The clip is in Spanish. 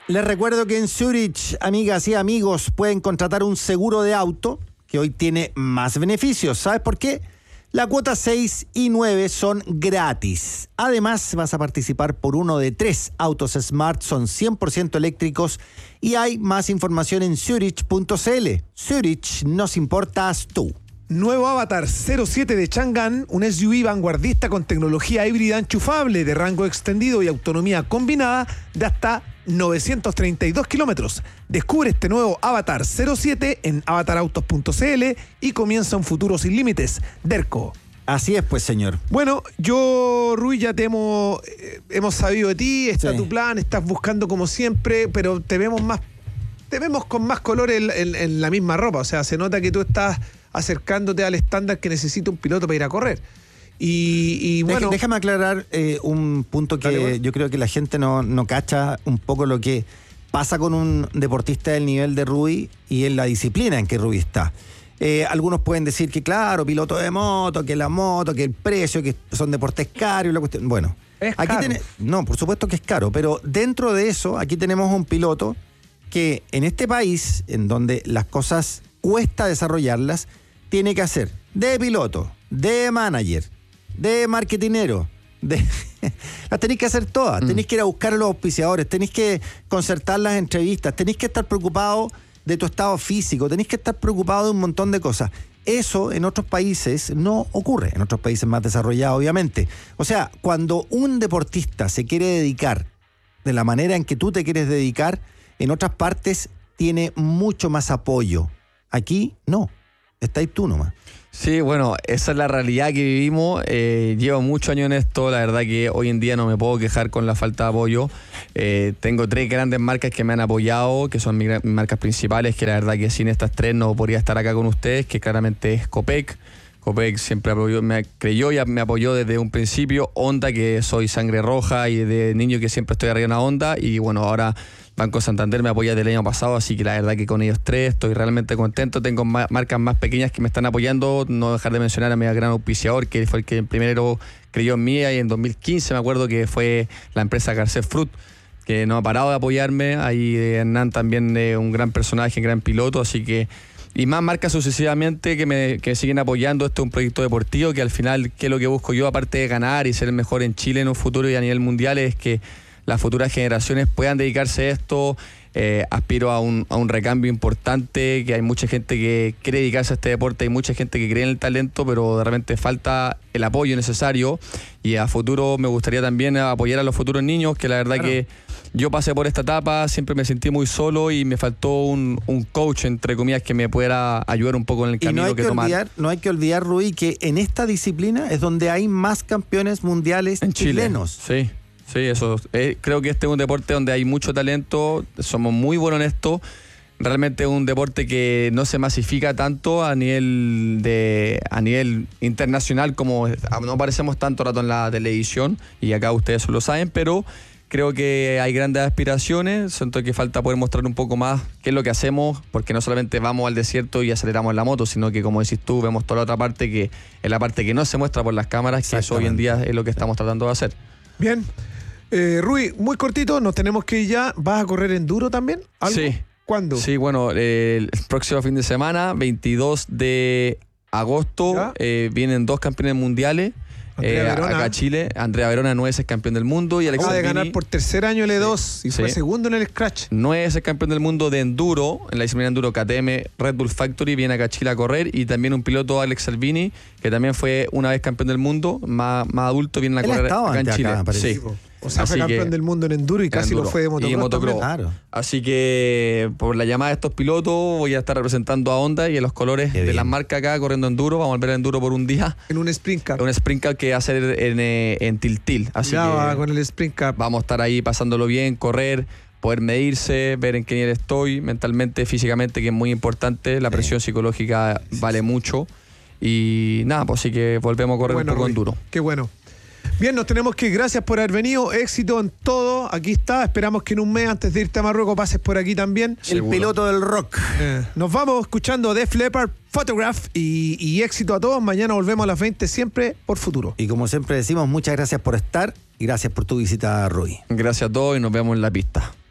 Les recuerdo que en Zurich, amigas y amigos, pueden contratar un seguro de auto que hoy tiene más beneficios. ¿Sabes por qué? La cuota 6 y 9 son gratis. Además, vas a participar por uno de 3 autos Smart, son 100% eléctricos y hay más información en Zurich.cl. Zurich, nos importas tú. Nuevo Avatar 07 de Chang'an, un SUV vanguardista con tecnología híbrida enchufable de rango extendido y autonomía combinada de hasta 932 kilómetros. Descubre este nuevo Avatar 07 en avatarautos.cl y comienza un futuro sin límites. Derco. Así es, pues, señor. Bueno, yo, Rui, ya te hemos sabido de ti, está Sí. tu plan, estás buscando como siempre, pero te vemos con más color en la misma ropa. O sea, se nota que tú estás acercándote al estándar que necesita un piloto para ir a correr. Y bueno, Déjame aclarar un punto que Dale, yo creo que la gente no cacha un poco lo que pasa con un deportista del nivel de Rui y en la disciplina en que Rui está. Algunos pueden decir que claro, piloto de moto, que la moto, que el precio, que son deportes caros y la cuestión. Bueno, Es aquí caro. no, por supuesto que es caro, pero dentro de eso, aquí tenemos un piloto que en este país, en donde las cosas cuesta desarrollarlas, tiene que hacer de piloto, de manager, de marketinero, las tenéis que hacer todas. Tenéis que ir a buscar a los auspiciadores, tenéis que concertar las entrevistas, tenéis que estar preocupado de tu estado físico, tenéis que estar preocupado de un montón de cosas. Eso en otros países no ocurre, en otros países más desarrollados, obviamente. O sea, cuando un deportista se quiere dedicar de la manera en que tú te quieres dedicar, en otras partes tiene mucho más apoyo. Aquí no, está ahí tú nomás. Sí, bueno, esa es la realidad que vivimos. Llevo muchos años en esto. La verdad que hoy en día no me puedo quejar con la falta de apoyo. Tengo 3 grandes marcas que me han apoyado, que son mis marcas principales, que la verdad que sin estas 3 no podría estar acá con ustedes, que claramente es Copec. Copec siempre me creyó y me apoyó desde un principio. Honda, que soy sangre roja y de niño que siempre estoy arriba en la Honda. Y bueno, ahora Banco Santander me apoya desde el año pasado, así que la verdad que con ellos 3 estoy realmente contento. Tengo marcas más pequeñas que me están apoyando. No dejar de mencionar a mi gran auspiciador, que fue el que primero creyó en mí, y en 2015 me acuerdo que fue la empresa Garcés Fruit, que no ha parado de apoyarme. Ahí Hernán también, un gran personaje, un gran piloto, así que... Y más marcas sucesivamente que me siguen apoyando. Este es un proyecto deportivo que al final, ¿qué es lo que busco yo? Aparte de ganar y ser el mejor en Chile en un futuro y a nivel mundial, es que las futuras generaciones puedan dedicarse a esto. Aspiro a un recambio importante, que hay mucha gente que quiere dedicarse a este deporte, hay mucha gente que cree en el talento, pero de repente falta el apoyo necesario. Y a futuro me gustaría también apoyar a los futuros niños, que la verdad que yo pasé por esta etapa, siempre me sentí muy solo y me faltó un coach, entre comillas, que me pudiera ayudar un poco en el camino que tomar. No hay que olvidar, Rui, que en esta disciplina es donde hay más campeones mundiales En Chile. chilenos. Sí, eso. Creo que este es un deporte donde hay mucho talento, somos muy buenos en esto. Realmente es un deporte que no se masifica tanto a nivel internacional, como no aparecemos tanto rato en la televisión, y acá ustedes lo saben, pero creo que hay grandes aspiraciones. Siento que falta poder mostrar un poco más qué es lo que hacemos, porque no solamente vamos al desierto y aceleramos en la moto, sino que, como decís tú, vemos toda la otra parte, que es la parte que no se muestra por las cámaras, que eso hoy en día es lo que estamos tratando de hacer. bien. Rui, muy cortito, nos tenemos que ir ya. ¿Vas a correr enduro también? ¿Algo? Sí. ¿Cuándo? Sí, bueno, el próximo fin de semana, 22 de agosto, vienen 2 campeones mundiales Andrea Verona. acá a Chile. Andrea Verona no es el campeón del mundo y Acaba Alex de Albini ganar por tercer año el E2 y fue Sí. segundo en el Scratch. no es el campeón del mundo de enduro, en la disciplina enduro KTM Red Bull Factory, viene acá a Chile a correr, y también un piloto, Alex Albini, que también fue una vez campeón del mundo, más adulto, viene a Él ha correr estado acá en antes Chile. acá, parece. Sí. O sea, fue Así campeón que- del mundo en enduro y casi enduro. lo fue de motocross. Y motocross. también. Claro. Así que por la llamada de estos pilotos voy a estar representando a Honda y a los colores Qué de bien. las marcas acá corriendo enduro. Vamos a volver a enduro por un día. En un Sprint Cup. Un sprint car que va a ser en Tiltil. Así Ya va que con el Sprint Cup. vamos a estar ahí pasándolo bien, correr, poder medirse, ver en qué nivel estoy, mentalmente, físicamente, que es muy importante. La presión psicológica vale mucho. Y nada, pues sí que volvemos a correr Bueno, un poco Rui, enduro. Qué bueno. Bien, nos tenemos que ir. Gracias por haber venido. Éxito en todo. Aquí está. Esperamos que en un mes, antes de irte a Marruecos, pases por aquí también. El piloto del rock. Nos vamos escuchando Def Leppard, Photograph, y éxito a todos. Mañana volvemos a las 20, siempre por Futuro. Y como siempre decimos, muchas gracias por estar y gracias por tu visita, Rui. Gracias a todos y nos vemos en la pista.